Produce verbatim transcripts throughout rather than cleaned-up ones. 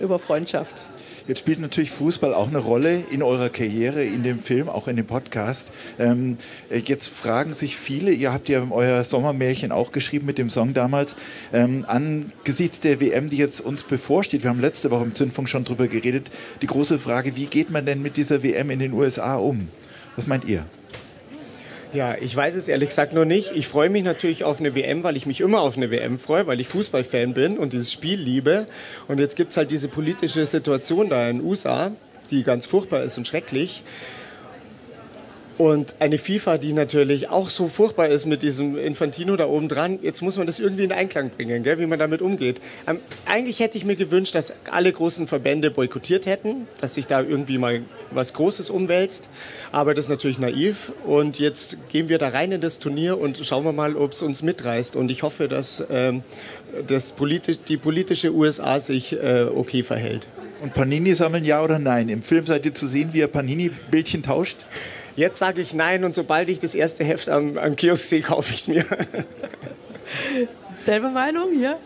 über Freundschaft. Jetzt spielt natürlich Fußball auch eine Rolle in eurer Karriere, in dem Film, auch in dem Podcast. Ähm, jetzt fragen sich viele, ihr habt ja euer Sommermärchen auch geschrieben mit dem Song damals, ähm, angesichts der W M, die jetzt uns bevorsteht, wir haben letzte Woche im Zündfunk schon drüber geredet, die große Frage, wie geht man denn mit dieser W M in den U S A um? Was meint ihr? Ja, ich weiß es ehrlich gesagt noch nicht. Ich freue mich natürlich auf eine W M, weil ich mich immer auf eine W M freue, weil ich Fußballfan bin und dieses Spiel liebe. Und jetzt gibt es halt diese politische Situation da in den U S A, die ganz furchtbar ist und schrecklich. Und eine FIFA, die natürlich auch so furchtbar ist mit diesem Infantino da oben dran. Jetzt muss man das irgendwie in Einklang bringen, gell, wie man damit umgeht. Ähm, eigentlich hätte ich mir gewünscht, dass alle großen Verbände boykottiert hätten, dass sich da irgendwie mal was Großes umwälzt. Aber das ist natürlich naiv. Und jetzt gehen wir da rein in das Turnier und schauen wir mal, ob es uns mitreißt. Und ich hoffe, dass ähm, das politisch, die politische U S A sich äh, okay verhält. Und Panini sammeln, ja oder nein? Im Film seid ihr zu sehen, wie ihr Panini-Bildchen tauscht? Jetzt sage ich nein und sobald ich das erste Heft am, am Kiosk sehe, kaufe ich es mir. Selbe Meinung hier?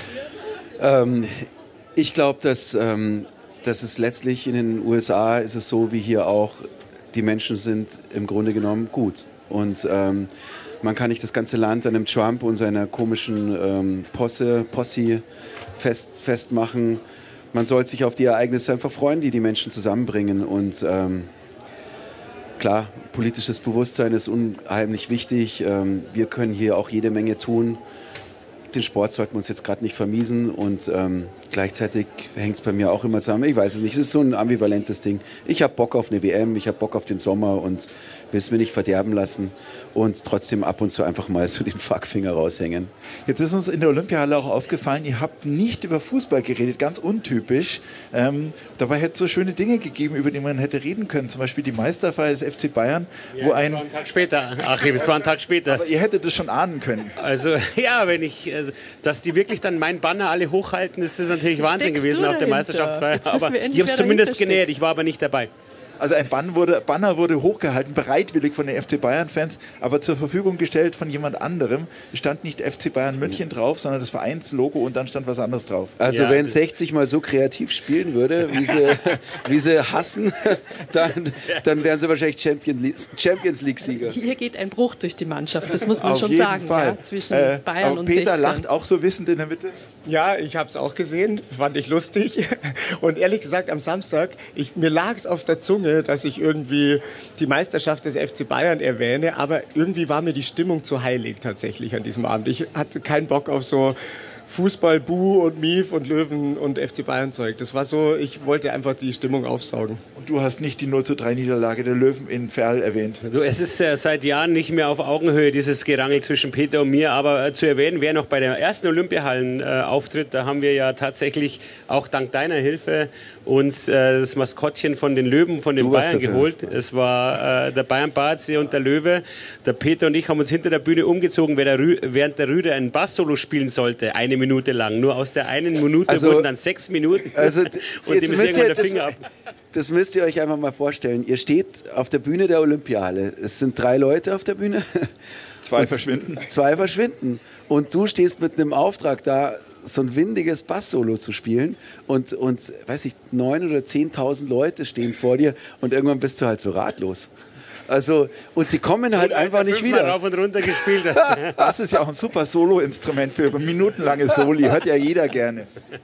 Ähm, ich glaube, dass, ähm, dass es letztlich in den U S A ist es so wie hier auch, die Menschen sind im Grunde genommen gut. Und ähm, man kann nicht das ganze Land an dem Trump und seiner komischen ähm, Posse, Posse fest, festmachen. Man soll sich auf die Ereignisse einfach freuen, die die Menschen zusammenbringen. Und ähm, klar, politisches Bewusstsein ist unheimlich wichtig. Ähm, wir können hier auch jede Menge tun. Den Sport sollten wir uns jetzt gerade nicht vermiesen und ähm, gleichzeitig hängt es bei mir auch immer zusammen. Ich weiß es nicht, es ist so ein ambivalentes Ding. Ich habe Bock auf eine W M, ich habe Bock auf den Sommer und will es mir nicht verderben lassen und trotzdem ab und zu einfach mal so den Fuckfinger raushängen. Jetzt ist uns in der Olympiahalle auch aufgefallen, ihr habt nicht über Fußball geredet, ganz untypisch. Ähm, dabei hätte es so schöne Dinge gegeben, über die man hätte reden können, zum Beispiel die Meisterfeier des F C Bayern. Ja, wo das ein war ein Tag später, Achim, es war ein Tag später. Aber ihr hättet das schon ahnen können. Also ja, wenn ich, also, dass die wirklich dann meinen Banner alle hochhalten, das ist natürlich Wahnsinn Steckst gewesen auf der dahinter? Meisterschaftsfeier. Jetzt wissen Aber wir endlich, ich habe wer es zumindest dahinter genäht, steckt. ich war aber nicht dabei. Also ein Banner wurde, Banner wurde hochgehalten, bereitwillig von den F C Bayern-Fans, aber zur Verfügung gestellt von jemand anderem. Es stand nicht F C Bayern München drauf, sondern das Vereinslogo und dann stand was anderes drauf. Also Ja, wenn das- sechzig mal so kreativ spielen würde, wie sie, wie sie hassen, dann, dann wären sie wahrscheinlich Champion League, Champions League-Sieger. Hier geht ein Bruch durch die Mannschaft, das muss man Auf schon jeden sagen, Fall. ja, zwischen Äh, Bayern aber und Peter sechzigern. lacht auch so wissend in der Mitte. Ja, ich habe es auch gesehen, fand ich lustig. Und ehrlich gesagt, am Samstag, ich, mir lag es auf der Zunge, dass ich irgendwie die Meisterschaft des F C Bayern erwähne, aber irgendwie war mir die Stimmung zu heilig tatsächlich an diesem Abend. Ich hatte keinen Bock auf so Fußball, Bu und Mief und Löwen und F C Bayern Zeug. Das war so, ich wollte einfach die Stimmung aufsaugen. Und du hast nicht die null zu drei Niederlage der Löwen in Verl erwähnt. Du, es ist äh, seit Jahren nicht mehr auf Augenhöhe, dieses Gerangel zwischen Peter und mir. Aber äh, zu erwähnen, wer noch bei der ersten Olympiahallen äh, auftritt, da haben wir ja tatsächlich auch dank deiner Hilfe uns äh, das Maskottchen von den Löwen, von den Du warst Bayern dafür. geholt. Es war äh, der Bayern-Bazi und der Löwe. Der Peter und ich haben uns hinter der Bühne umgezogen, wer der Rü während der Rüde ein Bass-Solo spielen sollte, eine Minute lang. Nur aus der einen Minute Also- wurden dann sechs Minuten Also, und jetzt dem ist müsst irgendwann ihr, der das, Finger ab. das müsst ihr euch einfach mal vorstellen. Ihr steht auf der Bühne der Olympiahalle. Es sind drei Leute auf der Bühne. Zwei Und verschwinden. Zwei verschwinden. Und du stehst mit einem Auftrag da, so ein windiges Bass-Solo zu spielen. Und, und weiß ich, neun oder zehntausend Leute stehen vor dir. Und irgendwann bist du halt so ratlos. Also, und sie kommen halt einfach nicht Fünfmal wieder. rauf und runter gespielt hat. Das ist ja auch ein super Solo-Instrument für minutenlange Soli. Hört ja jeder gerne.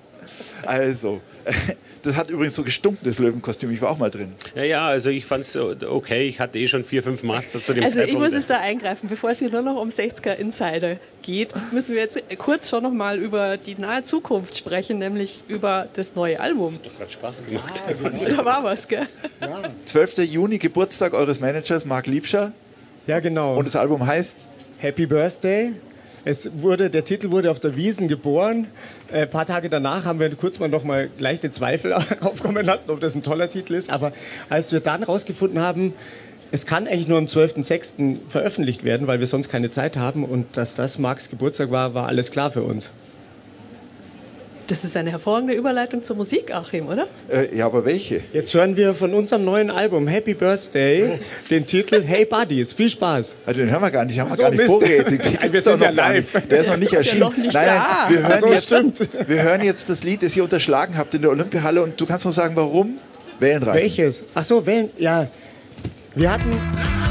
Also, das hat übrigens so gestunken, das Löwenkostüm. Ich war auch mal drin. Ja, ja, also ich fand es okay. Ich hatte eh schon vier, fünf Master zu dem Also ich Zeitpunkt. muss es da eingreifen, bevor es hier nur noch um sechziger Insider geht, müssen wir jetzt kurz schon noch mal über die nahe Zukunft sprechen, nämlich über das neue Album. Hat Spaß gemacht. Da war was, gell? zwölfter Juni, Geburtstag eures Managers Marc Liebscher. Ja, genau. Und das Album heißt? Happy Birthday. Es wurde, der Titel wurde auf der Wiesn geboren. Ein äh, paar Tage danach haben wir kurz mal noch mal leichte Zweifel aufkommen lassen, ob das ein toller Titel ist. Aber als wir dann rausgefunden haben, es kann eigentlich nur am zwölften sechsten veröffentlicht werden, weil wir sonst keine Zeit haben. Und dass das Marks Geburtstag war, war alles klar für uns. Das ist eine hervorragende Überleitung zur Musik, Achim, oder? Äh, ja, aber welche? Jetzt hören wir von unserem neuen Album Happy Birthday den Titel Hey Buddies. Viel Spaß. Also den hören wir gar nicht, haben wir So, gar nicht Mist. vorgerätigt. Den Wir gibt's sind doch noch ja gar live. nicht. Der ist noch nicht Ist ja erschienen. noch nicht nein, da. nein, wir hören, Ach so, jetzt, stimmt. wir hören jetzt das Lied, das ihr unterschlagen habt in der Olympiahalle und du kannst noch sagen, warum? Wellenreiten. Welches? Ach so, Wellen. Ja. Wir hatten